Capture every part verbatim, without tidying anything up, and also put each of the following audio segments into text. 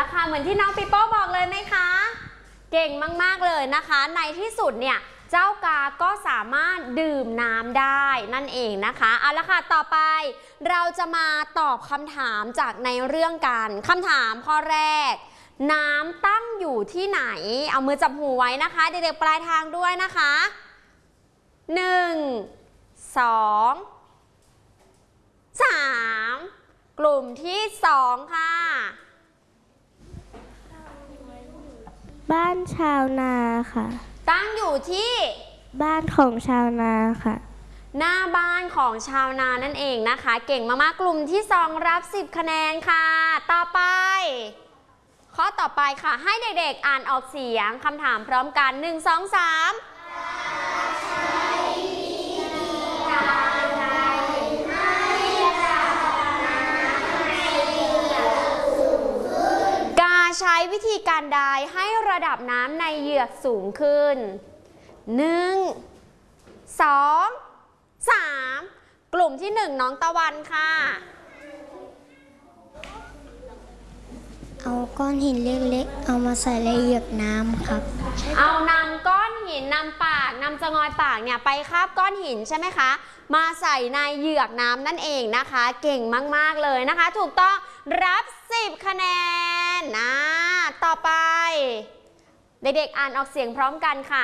ละค่ะเหมือนที่น้องปิโป้บอกเลยไหมคะเก่งมากๆเลยนะคะในที่สุดเนี่ยเจ้ากาก็สามารถดื่มน้ำได้นั่นเองนะคะเอาละค่ะต่อไปเราจะมาตอบคำถามจากในเรื่องกันคำถามข้อแรกน้ำตั้งอยู่ที่ไหนเอามือจับหูไว้นะคะเด็กๆปลายทางด้วยนะคะหนึ่งสองสามกลุ่มที่สองค่ะบ้านชาวนาค่ะตั้งอยู่ที่บ้านของชาวนาค่ะหน้าบ้านของชาวนานั่นเองนะคะเก่งมากๆกลุ่มที่สองรับสิบคะแนนค่ะต่อไปข้อต่อไปค่ะให้เด็กๆอ่านออกเสียงคำถามพร้อมกันหนึ่ง สอง สามใช้วิธีการใดให้ระดับน้ำในเหยือกสูงขึ้นหนึ่ง สอง สามกลุ่มที่หนึ่งน้องตะวันค่ะเอาก้อนหินเล็กๆเอามาใส่ในเหยือกน้ำครับเอานำก้อนหินนำปากนำจะงอยปากเนี่ยไปคาบก้อนหินใช่ไหมคะมาใส่ในเหยือกน้ำนั่นเองนะคะเก่งมากๆเลยนะคะถูกต้องรับสิบคะแนนนะต่อไปเด็กๆอ่านออกเสียงพร้อมกันค่ะ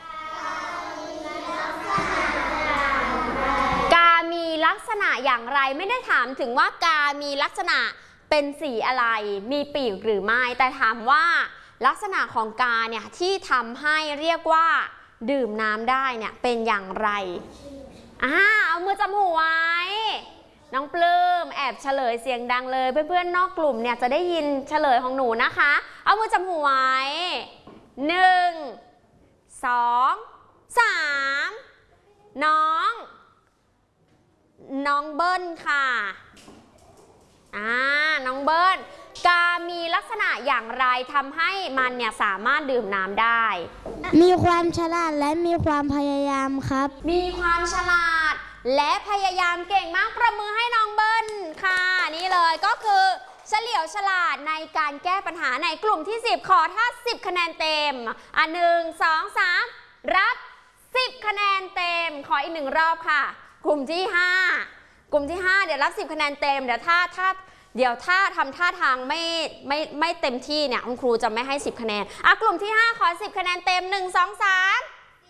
กามีลักษณะอย่างไรไม่ได้ถามถึงว่ากามีลักษณะเป็นสีอะไรมีปีกหรือไม่แต่ถามว่าลักษณะของกาเนี่ยที่ทำให้เรียกว่าดื่มน้ำได้เนี่ยเป็นอย่างไรอ่าเอามือจับหูไว้น้องปลื้มแอบเฉลยเสียงดังเลยเพื่อนๆนอกกลุ่มเนี่ยจะได้ยินเฉลยของหนูนะคะเอามือจับหูไว้หนึ่ง สอง สามน้องน้องเบิ้ลค่ะอ่าน้องเบิ้ลกามีลักษณะอย่างไรทำให้มันเนี่ยสามารถดื่มน้ำได้มีความฉลาดและมีความพยายามครับมีความฉลาดและพยายามเก่งมากประมือให้น้องเบิ้ลค่ะนี่เลยก็คือเฉลียวฉลาดในการแก้ปัญหาในกลุ่มที่สิบขอถ้าสิบคะแนนเต็มอ่ะหนึ่ง สอง สามรับสิบคะแนนเต็มขออีกหนึ่งรอบค่ะกลุ่มที่ห้ากลุ่มที่ห้าเดี๋ยวรับสิบคะแนนเต็มเดี๋ยวถ้าถ้าเดี๋ยวถ้าทำท่าทางไม่ไม่ไม่เต็มที่เนี่ยคุณครูจะไม่ให้สิบคะแนนอ่ะกลุ่มที่ห้าขอสิบคะแนนเต็มหนึ่ง สอง สาม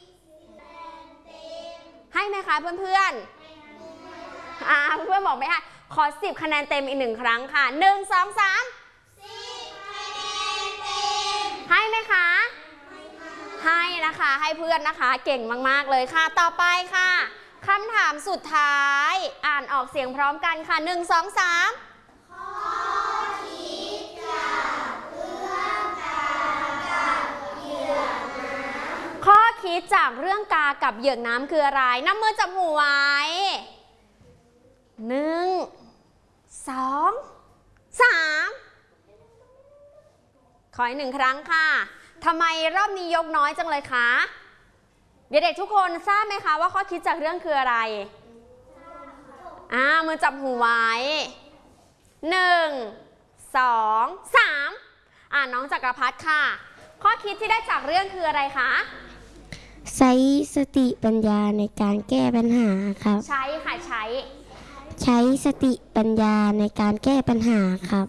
ให้ไหมคะเพื่อนๆอ่าเพื่อนๆบอกไม่ให้ขอสิบคะแนนเต็มอีกหนึ่งครั้งค่ะหนึ่ง สอง สามให้ไหมคะให้นะคะให้เพื่อนนะคะเก่งมากๆเลยค่ะต่อไปค่ะคำถามสุดท้ายอ่านออกเสียงพร้อมกันค่ะหนึ่ง สอง สามข้อคิดจากเรื่องกากับเหยือกน้ำคืออะไรน้ำมือจับหูไว้หนึ่ง สอง สามขออีกหนึ่งครั้งค่ะทำไมรอบนี้ยกน้อยจังเลยคะเด็กๆทุกคนทราบไหมคะว่าข้อคิดจากเรื่องคืออะไรอ่ามือจับหูไว้หนึ่ง สอง สามอ่าน้องจักรพัฒน์ค่ะข้อคิดที่ได้จากเรื่องคืออะไรคะใช้สติปัญญาในการแก้ปัญหาครับใช้ค่ะใช้ใช้สติปัญญาในการแก้ปัญหาครับ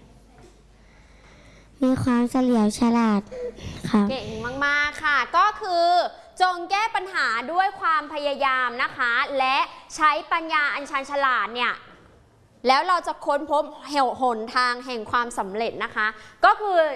มีความเฉลียวฉลาดครับเก่งมากๆค่ะก็คือจงแก้ปัญหาด้วยความพยายามนะคะและใช้ปัญญาอันชาญฉลาดเนี่ยแล้วเราจะค้นพบหนทางแห่งความสำเร็จนะคะก็คือ